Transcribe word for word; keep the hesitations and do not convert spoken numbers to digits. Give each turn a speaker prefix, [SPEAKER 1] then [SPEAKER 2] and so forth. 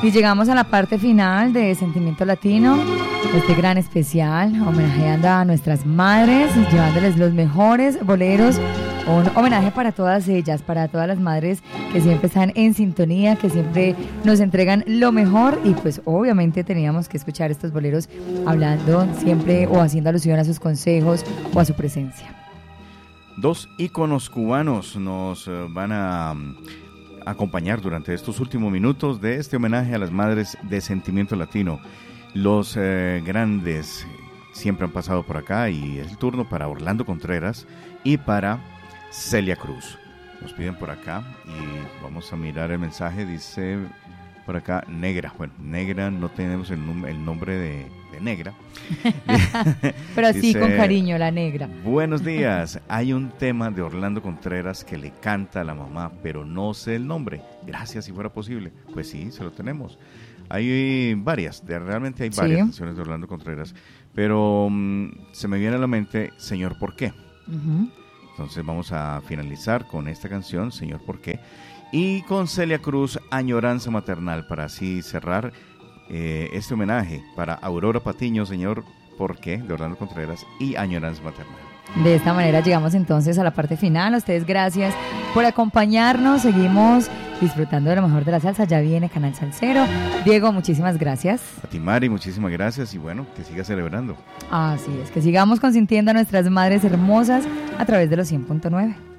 [SPEAKER 1] Y llegamos a la parte final de Sentimiento Latino, este gran especial, homenajeando a nuestras madres, llevándoles los mejores boleros, un homenaje para todas ellas, para todas las madres que siempre están en sintonía, que siempre nos entregan lo mejor, y pues obviamente teníamos que escuchar estos boleros hablando siempre o haciendo alusión a sus consejos o a su presencia.
[SPEAKER 2] Dos íconos cubanos nos van a acompañar durante estos últimos minutos de este homenaje a las madres de Sentimiento Latino. Los eh, grandes siempre han pasado por acá, y es el turno para Orlando Contreras y para Celia Cruz. Nos piden por acá y vamos a mirar el mensaje. Dice por acá Negra. Bueno, Negra, no tenemos el, num- el nombre de, de Negra.
[SPEAKER 1] Pero sí,
[SPEAKER 2] dice,
[SPEAKER 1] con cariño, la Negra.
[SPEAKER 2] Buenos días. Hay un tema de Orlando Contreras que le canta a la mamá, pero no sé el nombre. Gracias, si fuera posible. Pues sí, se lo tenemos. Hay varias, de, realmente hay varias sí. canciones de Orlando Contreras, pero um, se me viene a la mente Señor ¿Por qué? Uh-huh. Entonces vamos a finalizar con esta canción, Señor ¿Por qué? Y con Celia Cruz, Añoranza Maternal, para así cerrar eh, este homenaje para Aurora Patiño, Señor ¿Por qué? De Orlando Contreras, y Añoranza Maternal.
[SPEAKER 1] De esta manera llegamos entonces a la parte final. A ustedes gracias por acompañarnos. Seguimos disfrutando de lo mejor de la salsa. Ya viene Canal Salsero. Diego, muchísimas gracias.
[SPEAKER 2] A ti, Mari, muchísimas gracias, y bueno, que siga celebrando.
[SPEAKER 1] Así es, que sigamos consintiendo a nuestras madres hermosas a través de los cien punto nueve.